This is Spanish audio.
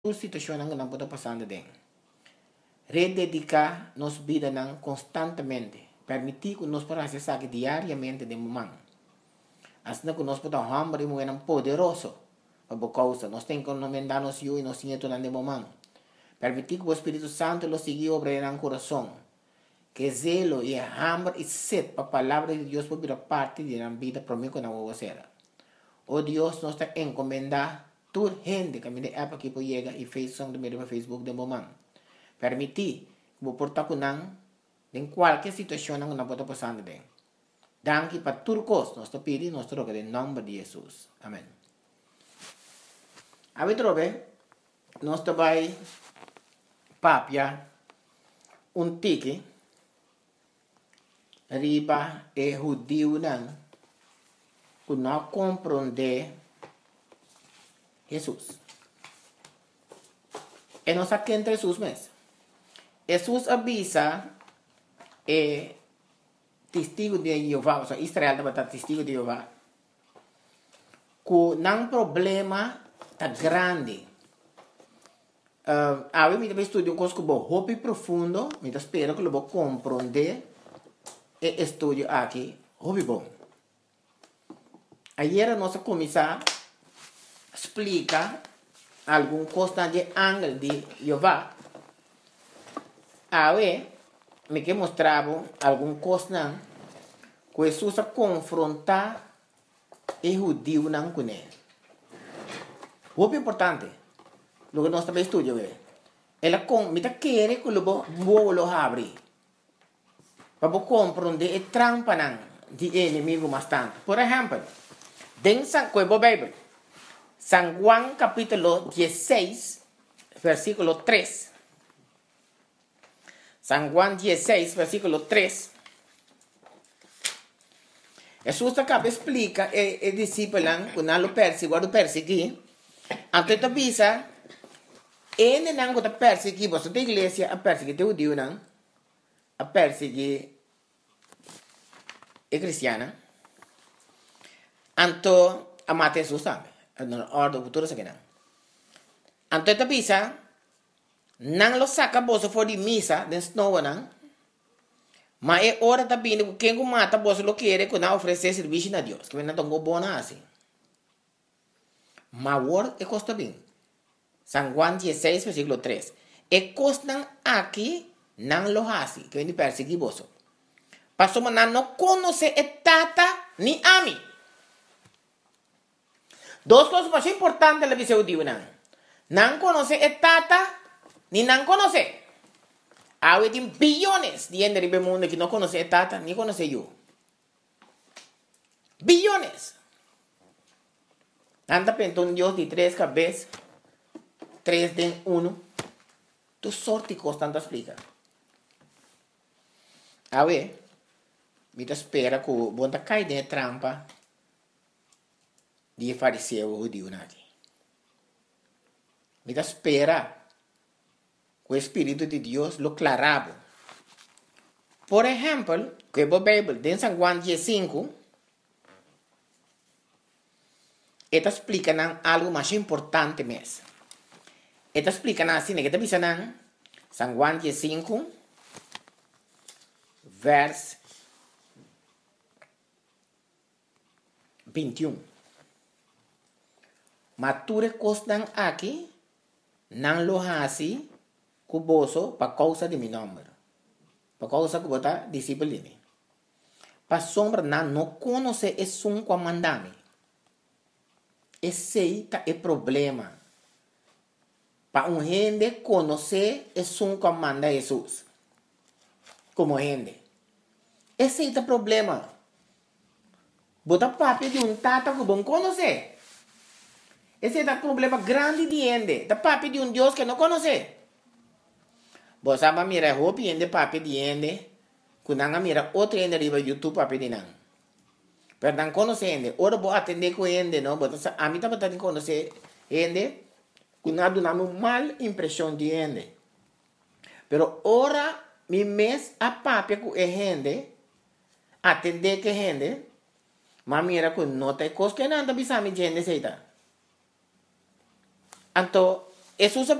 situación que nos está pasando de rededicar nos vida constantemente, permitir que nos podamos hacer diariamente de momento. Así que nos podemos hambre muy poderoso, por causa nós temos que nos yo y nos siento de momento. Permitir que o Espírito Santo lo siga obrando en el corazón, que zelo y hambre y sed para la palabra de Dios por parte de la vida para mí que no voy a hacer. O Dios nos está encomendando toda gente que me de época que llega y Facebook de Facebook de momento. Permitir que vou portar com nós em qualquer situação que nós podemos passar bem. Danke para tudo coisa, nós pedimos, nós trocamos em nome de Jesus. Amém. A ver, nós também papia tique riba e judeu não que não compreende Jesus. E nós aqui entre Jesus mesmo. Jesus avisa testigo de Jeová, ou seja, Israel estava testigo de Jeová, que não problema tá grande. Eu me estudo coisas que vou hopi profundo, me espero que eu vou compreender e estudo aqui, hopi bom. Ayer nós começar explica algum coisa de ângulo de Jeová. Me que mostrava algum coisa que Jesus confrontar e judeu não com ele. O importante, o que nós também estudamos ela me quer que eu vou abrir para compreender a trampa de inimigo bastante. Por exemplo, dentro da Bíblia, San Juan capítulo 16, versículo 3. San Juan 16, versículo 3. Jesús acaba explica el discípulo que no lo persigue. Antes avisa, en el que te persigue, vos de iglesia a persigue te judío, a persigue cristiana. Anto amate Jesús también. No orden futuro se quedan. Antes te avisa, não lo saca bolsa for de misa den snow não, mas é hora também que quem mata bolsa lo quer que não oferecer serviço a Deus, que não tão bom assim. Mas agora é custa bem. San Juan 16 versículo 3. É custa aqui não lo hace, que vem perseguir bolsa. Pastor não conhece a tata ni a mim. Duas coisas mais importantes da visão de Deus não conhece a tata ni não conoce. Hay billones de gente en el mundo que no conoce a Tata ni conoce yo. Billones. Anda pensando un Dios de 3 cabezas, 3 de 1. Tu sorte constante explica. A ver, me espera que o bom cair de trampa de fariseu judeu aqui. Me espera o Espírito de Deus lo claraba. Por ejemplo, que la Biblia en San Juan 15, esta explica algo más importante más. Esta explica así, que te dice San Juan 15, vers 21. Mature costan aquí, nan lo hace cuboso para causa de mi nombre. Para causa que vota discípulo de mí. Para sombra não conoce es un comandame. Esse é o problema. Para un gente conocer es un comanda Jesús. Como gente. Esse é o problema. Bota papi de un tata que bom conocer. Esse é o problema grande de gente. Da papi de un Dios que não conoce. Vos sabes mira hopi ende papi di ende, kunanga mira outro ende riba YouTube papi di nang. Per dan conoce ende, ora bo atende ko ende no, but a mí taba tani conoce ende, kunado na mal impressão di ende. Pero ora mi mes a papi ku e ende, atende que ende, ma mira ku nota e cos que nanda bisami gente seita. Anto Jesús